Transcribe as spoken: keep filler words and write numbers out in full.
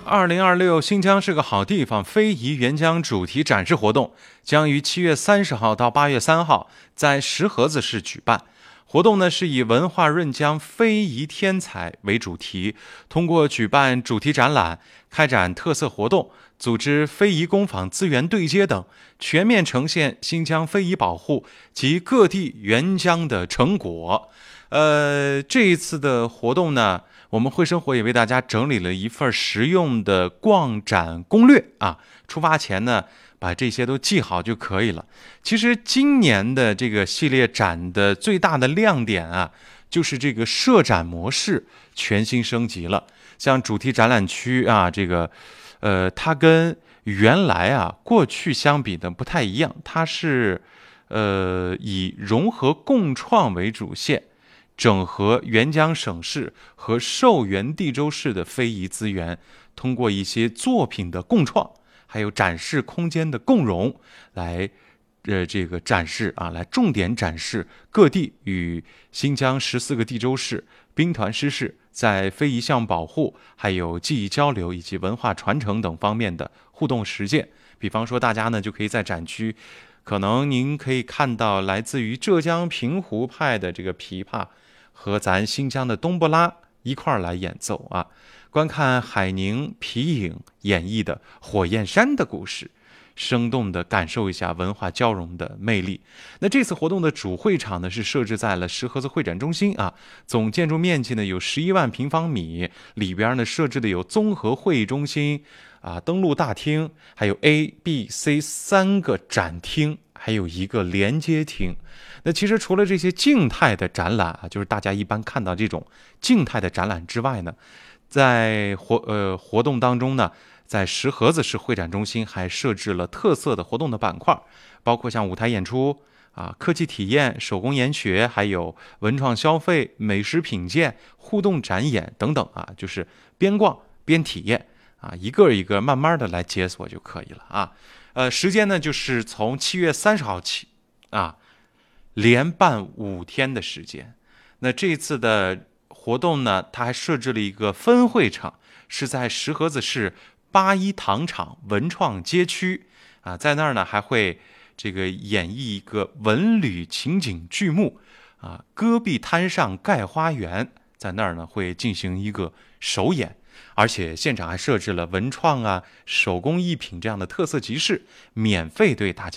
二零二六新疆是个好地方非遗援疆主题展示活动将于七月三十号到八月三号在石河子市举办。活动呢是以文化润疆非遗天才为主题，通过举办主题展览、开展特色活动、组织非遗工坊资源对接等，全面呈现新疆非遗保护及各地援疆的成果。呃，这一次的活动呢，我们会生活也为大家整理了一份实用的逛展攻略啊。出发前呢，把这些都记好就可以了。其实今年的这个系列展的最大的亮点啊，就是这个设展模式全新升级了。像主题展览区啊，这个呃，它跟原来啊过去相比的不太一样，它是呃以融合共创为主线。整合援疆省市和受援地州市的非遗资源，通过一些作品的共创，还有展示空间的共融，来呃这个展示啊，来重点展示各地与新疆十四个地州市兵团师事在非遗项保护、还有技艺交流以及文化传承等方面的互动实践。比方说，大家呢就可以在展区，可能您可以看到来自于浙江平湖派的这个琵琶。和咱新疆的冬不拉一块儿来演奏啊，观看海宁皮影演绎的火焰山的故事，生动地感受一下文化交融的魅力。那这次活动的主会场呢是设置在了石河子会展中心啊，总建筑面积呢有十一万平方米，里边呢设置的有综合会议中心啊、登陆大厅，还有 A、B、C 三个展厅，还有一个连接厅。那其实除了这些静态的展览啊，就是大家一般看到这种静态的展览之外呢，在活呃活动当中呢，在石河子市会展中心还设置了特色的活动的板块，包括像舞台演出啊、科技体验、手工研学，还有文创消费、美食品鉴、互动展演等等啊，就是边逛边体验啊，一个一个慢慢的来解锁就可以了啊。呃，时间呢就是从七月三十号起啊。连办五天的时间。那这次的活动呢，它还设置了一个分会场，是在石河子市八一糖厂文创街区啊，在那儿呢还会这个演绎一个文旅情景剧目啊，戈壁滩上盖花园，在那儿呢会进行一个首演。而且现场还设置了文创啊、手工艺品这样的特色集市，免费对大家